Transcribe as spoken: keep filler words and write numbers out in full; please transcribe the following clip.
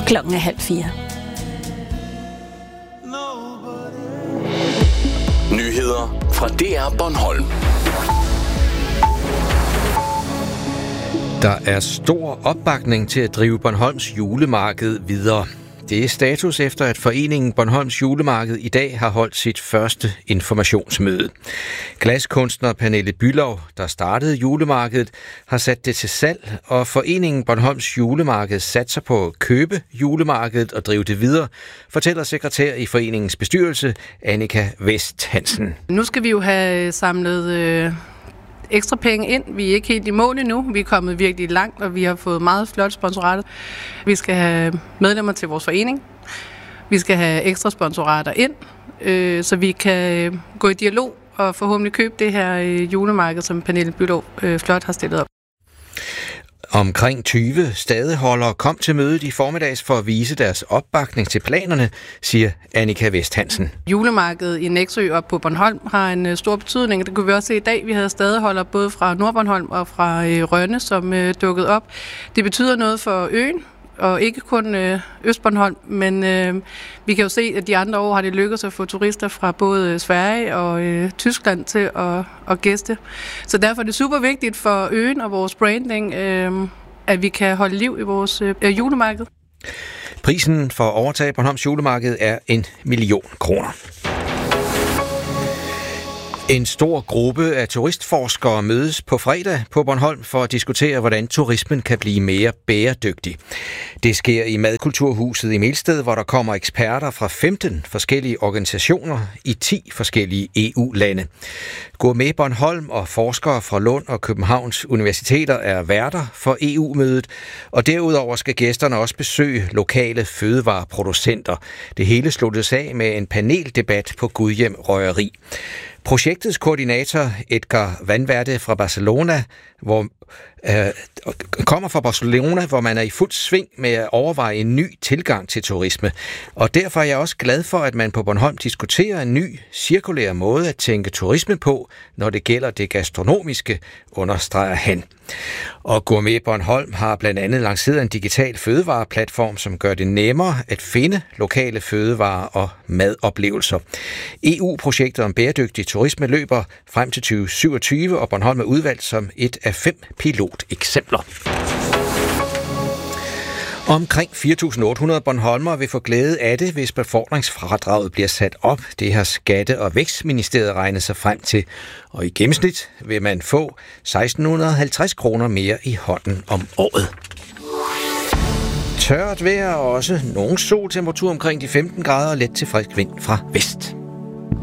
Klokken er halv fire. Nyheder fra D R Bornholm. Der er stor opbakning til at drive Bornholms julemarked videre. Det er status efter, at foreningen Bornholms Julemarked i dag har holdt sit første informationsmøde. Glaskunstner Pernille Bülow, der startede julemarkedet, har sat det til salg, og foreningen Bornholms Julemarked satser på at købe julemarkedet og drive det videre, fortæller sekretær i foreningens bestyrelse, Annika Vest Hansen. Nu skal vi jo have samlet øh, ekstra penge ind. Vi er ikke helt i mål endnu. Vi er kommet virkelig langt, og vi har fået meget flot sponsorater. Vi skal have medlemmer til vores forening. Vi skal have ekstra sponsorater ind, øh, så vi kan gå i dialog og forhåbentlig købe det her øh, julemarked, som Pernille Bülow øh, flot har stillet op. Omkring tyve stadeholdere kom til mødet i formiddags for at vise deres opbakning til planerne, siger Annika Vest Hansen. Julemarkedet i Nexø og på Bornholm har en stor betydning. Det kunne vi også se i dag. Vi havde stadeholdere både fra Nordbornholm og fra Rønne, som dukkede op. Det betyder noget for øen, og ikke kun øh, Østbornholm, men øh, vi kan jo se, at de andre år har det lykkedes at få turister fra både Sverige og øh, Tyskland til at, at gæste. Så derfor er det super vigtigt for øen og vores branding, øh, at vi kan holde liv i vores øh, julemarked. Prisen for at overtage Bornholms julemarked er en million kroner. En stor gruppe af turistforskere mødes på fredag på Bornholm for at diskutere, hvordan turismen kan blive mere bæredygtig. Det sker i Madkulturhuset i Melsted, hvor der kommer eksperter fra femten forskellige organisationer i ti forskellige E U-lande. Gourmet Bornholm og forskere fra Lund og Københavns Universiteter er værter for E U-mødet, og derudover skal gæsterne også besøge lokale fødevareproducenter. Det hele sluttes af med en paneldebat på Gudhjem Røgeri. Projektets koordinator Edgar Vanverde fra Barcelona, hvor øh, kommer fra Barcelona, hvor man er i fuld sving med at overveje en ny tilgang til turisme. Og derfor er jeg også glad for, at man på Bornholm diskuterer en ny, cirkulær måde at tænke turisme på, når det gælder det gastronomiske, understreger han. Og Gourmet Bornholm har blandt andet lanceret en digital fødevareplatform, som gør det nemmere at finde lokale fødevarer og madoplevelser. E U-projektet om bæredygtig turisme løber frem til tyve syvogtyve, og Bornholm er udvalgt som et af fem piloteksempler. Omkring fire tusind otte hundrede bornholmere vil få glæde af det, hvis befordringsfradraget bliver sat op. Det har Skatte- og Vækstministeriet regnet sig frem til. Og i gennemsnit vil man få seksten halvtreds kroner mere i hånden om året. Tørt vejr og også nogen sol, temperatur omkring de femten grader og let til frisk vind fra vest.